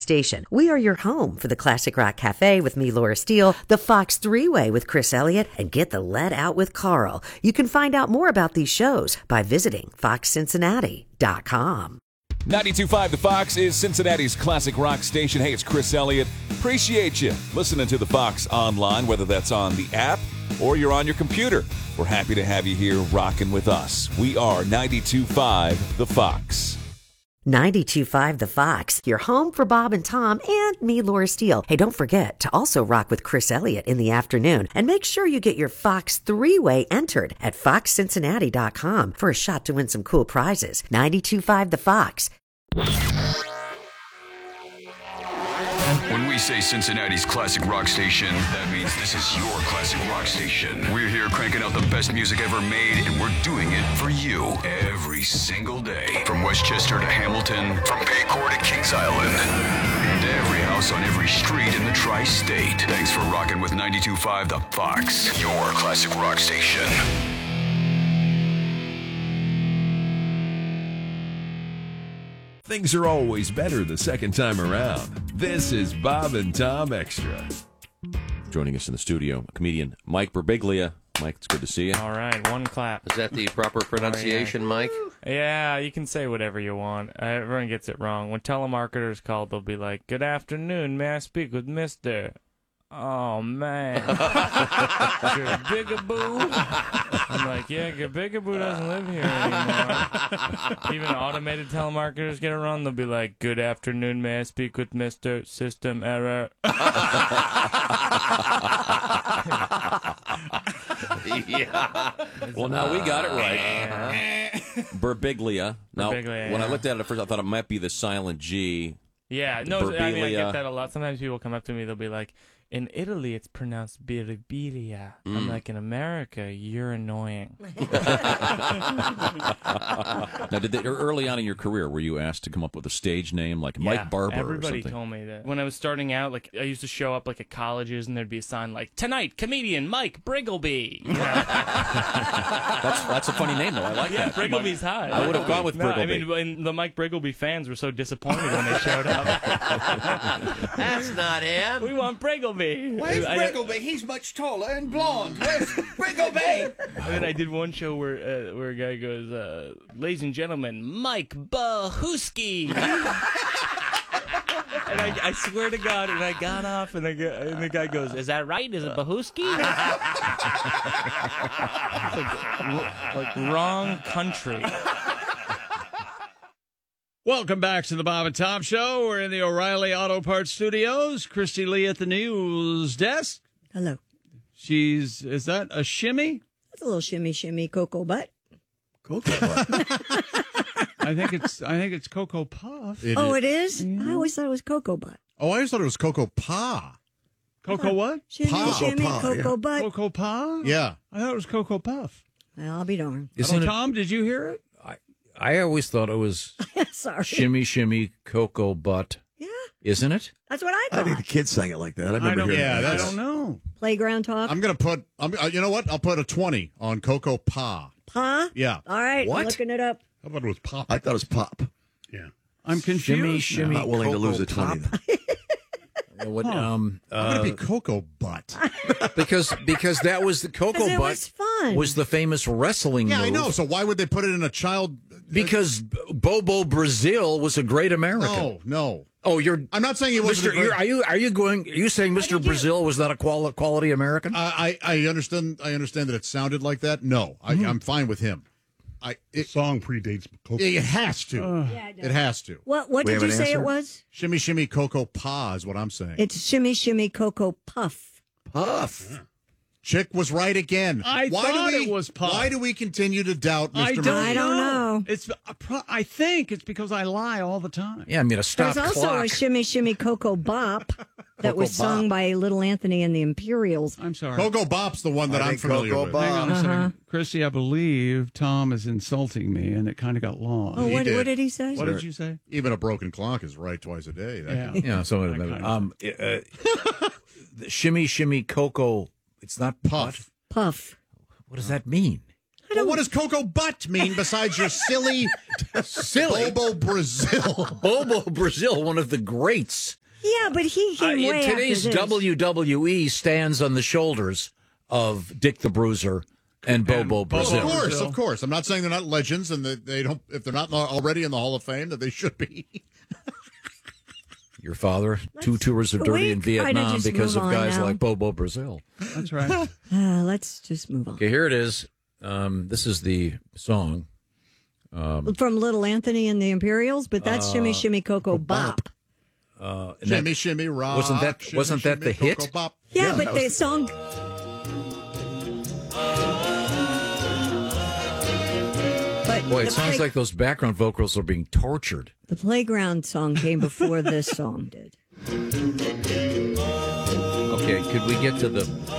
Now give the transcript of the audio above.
station. We are your home for the Classic Rock Cafe with me, Laura Steele, the Fox Three-Way with Chris Elliott, and Get the Lead Out with Carl. You can find out more about these shows by visiting foxcincinnati.com. 92.5 The Fox is Cincinnati's classic rock station. Hey, it's Chris Elliott. Appreciate you listening to The Fox online, whether that's on the app or you're on your computer. We're happy to have you here rocking with us. We are 92.5 The Fox. 92.5 The Fox, your home for Bob and Tom and me, Laura Steele. Hey, don't forget to also rock with Chris Elliott in the afternoon. And make sure you get your Fox Three-Way entered at foxcincinnati.com for a shot to win some cool prizes. 92.5 The Fox. When we say Cincinnati's classic rock station, that means this is your classic rock station. We're here cranking out the best music ever made, and we're doing it for you every single day. From Westchester to Hamilton, from Paycor to Kings Island, and every house on every street in the tri-state. Thanks for rocking with 92.5 The Fox, your classic rock station. Things are always better the second time around. This is Bob and Tom Extra. Joining us in the studio, comedian Mike Birbiglia. Mike, it's good to see you. All right, one clap. Is that the proper pronunciation, Mike? Yeah, you can say whatever you want. Everyone gets it wrong. When telemarketers call, they'll be like, "Good afternoon, may I speak with Mr.?" Oh, man. Gabigaboo. I'm like, yeah, Gabigaboo doesn't live here anymore. Even automated telemarketers get it wrong. They'll be like, "Good afternoon, may I speak with Mr. System Error?" Yeah. Well, now we got it right. Birbiglia. Now, Birbiglia, when I yeah. looked at it at first, I thought it might be the silent G. Yeah, no, I mean, I Birbilia. get that a lot. Sometimes people come up to me, they'll be like, "In Italy, it's pronounced Birbilia." I'm like, "In America, you're annoying." Now, early on in your career, were you asked to come up with a stage name like Mike Barber everybody or something? told me that. When I was starting out, like, I used to show up, like, at colleges, and there'd be a sign like, "Tonight, comedian Mike Briggleby." You know? That's a funny name, though. I like that. Briggleby's high. I would have gone with No, I Briggleby. mean, the Mike Briggleby fans were so disappointed when they showed up. That's not him. We want Briggleby. Where's Briggleby? He's much taller and blonde. Where's Briggleby? And then I did one show where a guy goes, "Ladies and gentlemen, Mike Bahuski." And I swear to God, and I got off, and the guy goes, "Is that right? Is it Bahuski?" like wrong country. Welcome back to the Bob and Tom Show. We're in the O'Reilly Auto Parts Studios. Christy Lee at the news desk. Hello. Is that a shimmy? That's a little shimmy cocoa butt. Cocoa butt. I think it's Cocoa Puff. It is? I always thought it was cocoa butt. Oh, I always thought it was Cocoa Pa. Cocoa what? Shimmy, Pa. cocoa butt. Cocoa Pa? Yeah. I thought it was Cocoa Puff. Well, I'll be darned. Tom, did you hear it? I always thought it was Sorry. shimmy, cocoa butt. Yeah. Isn't it? That's what I I thought. think the kids sang it like that. I I remember don't, hearing that. I don't know. Playground talk. I'm going to put, you know what? I'll put a 20 on Cocoa Pa. Pa? Yeah. All right. What? I'm looking it up. How about it was Pop? I thought it was Pop. Yeah. I'm confused. Shimmy, I'm not willing to cocoa lose a 20. pop. What, I'm going to be Cocoa Butt. because that was the cocoa 'Cause it butt was fun. was the famous wrestling Yeah, move. I know. So why would they put it in a child? Because Bobo Brazil was a great American. No. Oh, you're. I'm not saying he wasn't. Mr. Are you saying Mr. Brazil was not a quality American? I understand. I understand that it sounded like that. No, I'm fine with him. The song predates Cocoa. It has to. Yeah, it has to. What did you say it was? Shimmy, shimmy, Cocoa Pa is what I'm saying. It's shimmy, cocoa puff. Puff. Chick was right again. I thought it was Puff. Why do we continue to doubt Mr. I don't know. I think it's because I lie all the time. Yeah, I mean a stop There's also clock. a shimmy, cocoa bop that was Cocoa sung Bop. by Little Anthony and the Imperials. I'm sorry. Cocoa Bop's the one that I'm familiar with. Hang on a second. Chrissy, I believe Tom is insulting me, and it kind of got lost. Oh, what did he say? What did you say? Even a broken clock is right twice a day. Yeah, so shimmy, cocoa. It's not Puff. Puff. What does that mean? Well, what does Cocoa Butt mean besides your silly Bobo Brazil? Bobo Brazil, one of the greats Yeah, but he came way today's after this. WWE stands on the shoulders of Dick the Bruiser and Bobo Brazil. Of course. I'm not saying they're not legends and that they don't. If they're not already in the Hall of Fame, that they should be. Your father, 2 tours of duty in Vietnam just because move of on guys now? like Bobo Brazil. That's right. Let's just move on. Okay, here it is. This is the song. From Little Anthony and the Imperials, but that's Shimmy Shimmy Cocoa Bop. Shimmy, shimmy, rock. Wasn't that the Cocoa hit? Bop. Yeah, but the song. But Boy, it sounds like those background vocals are being tortured. the Playground song came before this song did. Okay, could we get to the